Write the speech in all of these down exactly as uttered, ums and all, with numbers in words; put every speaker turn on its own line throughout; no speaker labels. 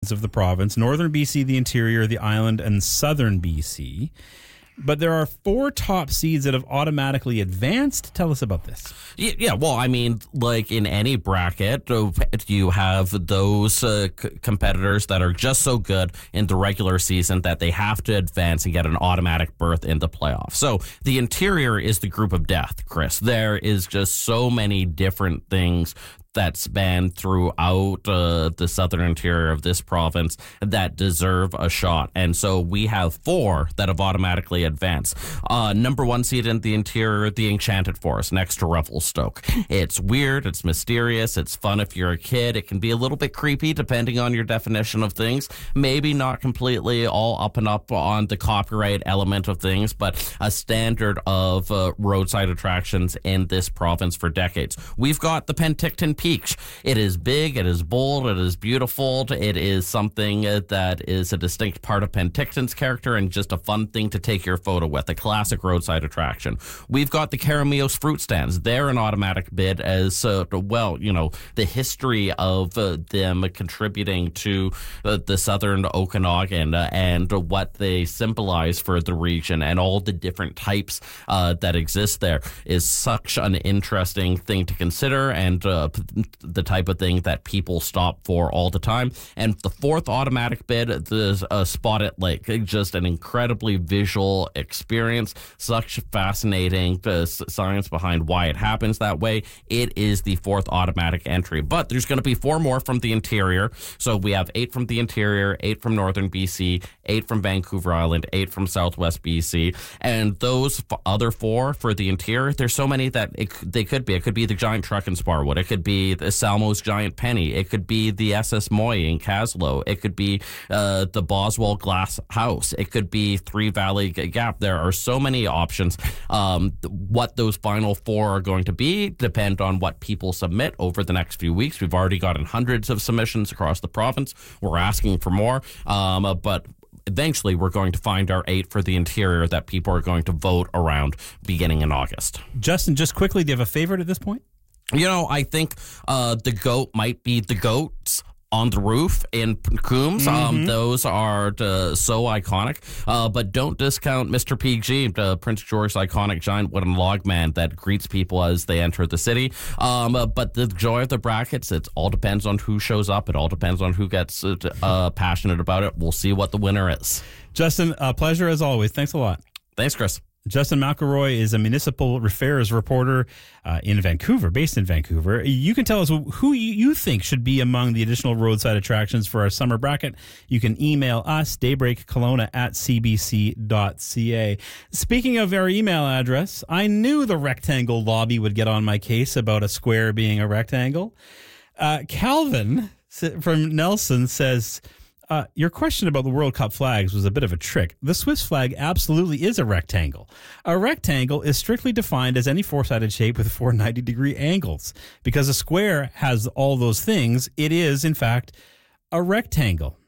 of the province: northern B C, the interior, the island, and southern B C. But there are four top seeds that have automatically advanced. Tell us about this.
Yeah, well, I mean, like in any bracket, you have those uh, c- competitors that are just so good in the regular season that they have to advance and get an automatic berth in the playoffs. So the interior is the group of death, Chris. There is just so many different things that span throughout uh, the southern interior of this province that deserve a shot. And so we have four that have automatically advanced. Uh, number one seed in the interior, the Enchanted Forest, next to Revelstoke. It's weird, it's mysterious, it's fun if you're a kid. It can be a little bit creepy depending on your definition of things. Maybe not completely all up and up on the copyright element of things, but a standard of uh, roadside attractions in this province for decades. We've got the Penticton Peach. It is big, it is bold, it is beautiful. It is something that is a distinct part of Penticton's character and just a fun thing to take your photo with, a classic roadside attraction. We've got the Karamios fruit stands. They're an automatic bid as, uh, well, you know, the history of uh, them contributing to uh, the southern Okanagan uh, and what they symbolize for the region and all the different types uh, that exist there is such an interesting thing to consider, and uh, the type of thing that people stop for all the time. And the fourth automatic bid, the uh, Spotted Lake, just an incredibly visual experience, such fascinating uh, science behind why it happens that way. It is the fourth automatic entry, but there's going to be four more from the interior. So we have eight from the interior, eight from northern B C, eight from Vancouver Island, eight from southwest B C, and those f- other four for the interior, there's so many that it, they could be. It could be the giant truck in Sparwood. It could be the Salmo's Giant Penny. It could be the S S Moy in Caslow. It could be uh, the Boswell Glass House. It could be Three Valley Gap. There are so many options. Um, what those final four are going to be depend on what people submit over the next few weeks. We've already gotten hundreds of submissions across the province. We're asking for more, um, but eventually we're going to find our eight for the interior that people are going to vote around beginning in August.
Justin, just quickly, do you have a favorite at this point?
You know, I think uh, the goat might be the goats on the roof in Coombs. Mm-hmm. Um, those are uh, so iconic. Uh, but don't discount Mister P G, uh, Prince George's iconic giant wooden log man that greets people as they enter the city. Um, uh, but the joy of the brackets, it all depends on who shows up. It all depends on who gets uh, passionate about it. We'll see what the winner is.
Justin, a pleasure as always. Thanks a lot.
Thanks, Chris.
Justin McElroy is a municipal affairs reporter uh, in Vancouver, based in Vancouver. You can tell us who you think should be among the additional roadside attractions for our summer bracket. You can email us, daybreakkelowna at c b c dot c a. Speaking of our email address, I knew the rectangle lobby would get on my case about a square being a rectangle. Uh, Calvin from Nelson says, Uh, your question about the World Cup flags was a bit of a trick. The Swiss flag absolutely is a rectangle. A rectangle is strictly defined as any four-sided shape with four ninety-degree angles. Because a square has all those things, it is, in fact, a rectangle.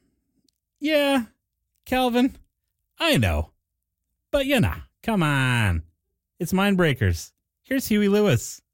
Yeah, Calvin, I know. But, you know, come on. It's Mindbreakers. Here's Huey Lewis.